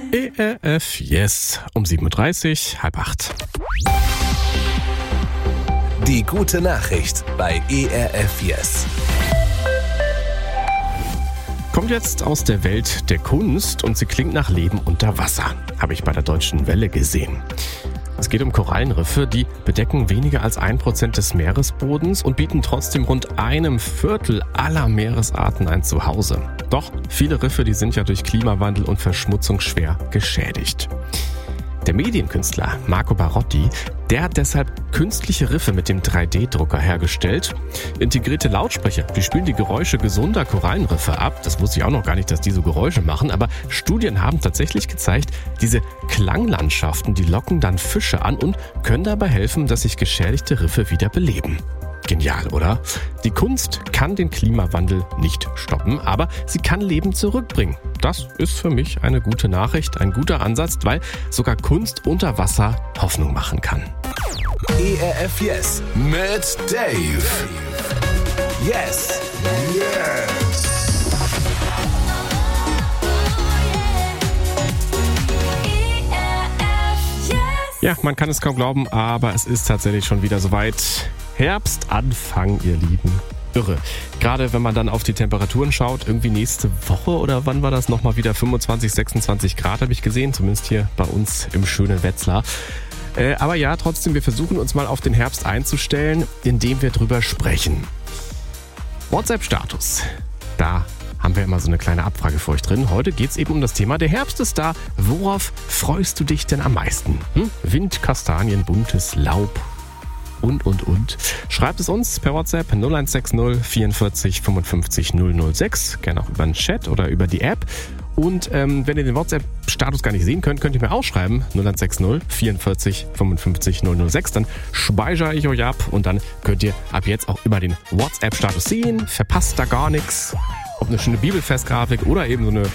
ERF Yes um 7.30 Uhr, 7:30. Die gute Nachricht bei ERF Yes. Kommt jetzt aus der Welt der Kunst und sie klingt nach Leben unter Wasser. Habe ich bei der Deutschen Welle gesehen. Es geht um Korallenriffe, die bedecken weniger als 1% des Meeresbodens und bieten trotzdem rund 1/4 aller Meeresarten ein Zuhause. Doch viele Riffe, die sind ja durch Klimawandel und Verschmutzung schwer geschädigt. Der Medienkünstler Marco Barotti, der hat deshalb künstliche Riffe mit dem 3D-Drucker hergestellt. Integrierte Lautsprecher, die spielen die Geräusche gesunder Korallenriffe ab. Das wusste ich auch noch gar nicht, dass die so Geräusche machen. Aber Studien haben tatsächlich gezeigt, diese Klanglandschaften, die locken dann Fische an und können dabei helfen, dass sich geschädigte Riffe wieder beleben. Genial, oder? Die Kunst kann den Klimawandel nicht stoppen, aber sie kann Leben zurückbringen. Das ist für mich eine gute Nachricht, ein guter Ansatz, weil sogar Kunst unter Wasser Hoffnung machen kann. ERF Yes mit Dave. Yes! Yes! Ja, man kann es kaum glauben, aber es ist tatsächlich schon wieder soweit. Herbstanfang, ihr Lieben. Irre. Gerade wenn man dann auf die Temperaturen schaut, irgendwie nächste Woche oder wann war das nochmal wieder 25, 26 Grad habe ich gesehen, zumindest hier bei uns im schönen Wetzlar. Aber ja, trotzdem, wir versuchen uns mal auf den Herbst einzustellen, indem wir drüber sprechen. WhatsApp-Status. Da haben wir immer so eine kleine Abfrage für euch drin. Heute geht es eben um das Thema, der Herbst ist da. Worauf freust du dich denn am meisten? Wind, Kastanien, buntes Laub und. Schreibt es uns per WhatsApp 0160 44 55 006. Gerne auch über den Chat oder über die App. Und wenn ihr den WhatsApp-Status gar nicht sehen könnt, könnt ihr mir auch schreiben 0160 44 55 006. Dann speichere ich euch ab und dann könnt ihr ab jetzt auch immer den WhatsApp-Status sehen. Verpasst da gar nichts. Ob eine schöne Bibelfestgrafik oder eben so eine